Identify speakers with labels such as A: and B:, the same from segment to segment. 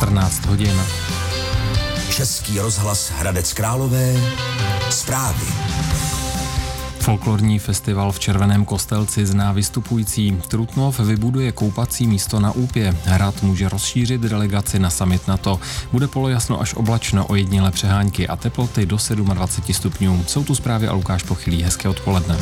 A: 14 hodin.
B: Český rozhlas Hradec Králové. Zprávy.
A: Folklorní festival v Červeném Kostelci zná vystupující. Trutnov vybuduje koupací místo na Úpě. Hrad může rozšířit delegaci na summit NATO. Bude polojasno až oblačno, ojedinělé přehánky a teploty do 27 stupňů. Jsou tu zprávy a Lukáš Pochylý. Hezké odpoledne.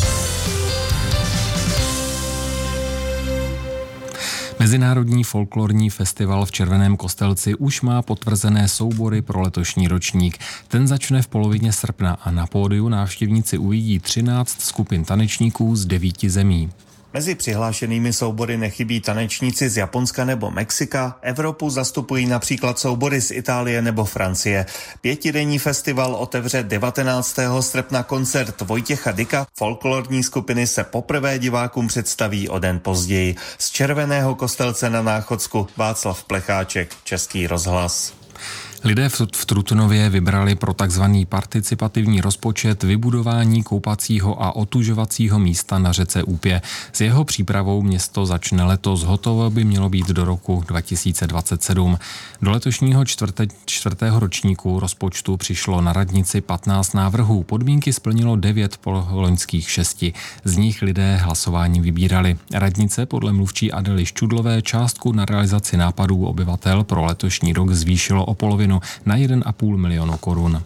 A: Mezinárodní folklorní festival v Červeném Kostelci už má potvrzené soubory pro letošní ročník. Ten začne v polovině srpna a na pódiu návštěvníci uvidí 13 skupin tanečníků z 9 zemí.
C: Mezi přihlášenými soubory nechybí tanečníci z Japonska nebo Mexika, Evropu zastupují například soubory z Itálie nebo Francie. 5denní festival otevře 19. srpna koncert Vojtěcha Dyka. Folklorní skupiny se poprvé divákům představí o den později. Z Červeného Kostelce na Náchodsku Václav Plecháček, Český rozhlas.
A: Lidé v Trutnově vybrali pro takzvaný participativní rozpočet vybudování koupacího a otužovacího místa na řece Úpě. S jeho přípravou město začne letos, hotovo by mělo být do roku 2027. Do letošního čtvrtého ročníku rozpočtu přišlo na radnici 15 návrhů. Podmínky splnilo 9 po loňských 6. Z nich lidé hlasování vybírali. Radnice podle mluvčí Adely Ščudlové částku na realizaci nápadů obyvatel pro letošní rok zvýšilo o polovinu na 1,5 milionu korun.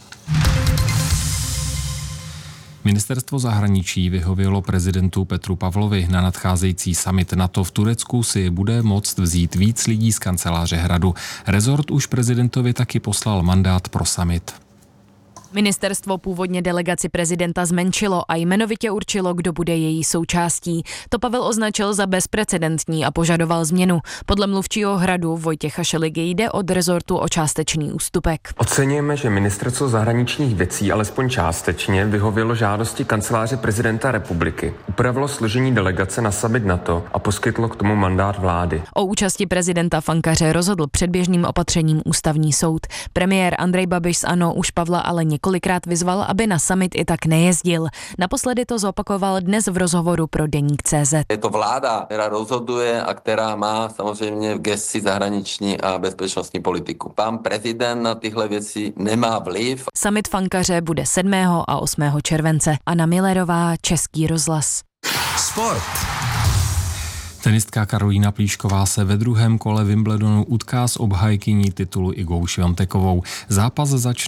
A: Ministerstvo zahraničí vyhovělo prezidentu Petru Pavlovi. Na nadcházející summit NATO v Turecku si bude moct vzít víc lidí z kanceláře Hradu. Rezort už prezidentovi taky poslal mandát pro summit.
D: Ministerstvo původně delegaci prezidenta zmenšilo a jmenovitě určilo, kdo bude její součástí. To Pavel označil za bezprecedentní a požadoval změnu. Podle mluvčího Hradu Vojtěcha Šeligy jde od rezortu o částečný ústupek.
E: Oceňujeme, že Ministerstvo zahraničních věcí alespoň částečně vyhovělo žádosti kanceláře prezidenta republiky, upravilo složení delegace na summit NATO a poskytlo k tomu mandát vlády.
D: O účasti prezidenta v Ankaře rozhodl předběžným opatřením ústavní soud. Premiér Andrej Babiš z ANO už Pavla ale několikrát vyzval, aby na summit i tak nejezdil. Naposledy to zopakoval dnes v rozhovoru pro Deník.cz.
F: Je to vláda, která rozhoduje a která má samozřejmě v gesci zahraniční a bezpečnostní politiku. Pan prezident na tyhle věci nemá vliv.
D: Summit v Ankaře bude 7. a 8. července. Anna Millerová, Český rozhlas.
B: Sport.
A: Tenistka Karolína Plíšková se ve druhém kole Wimbledonu utká s obhájkyní titulu Igou Šviontekovou. Zápas začne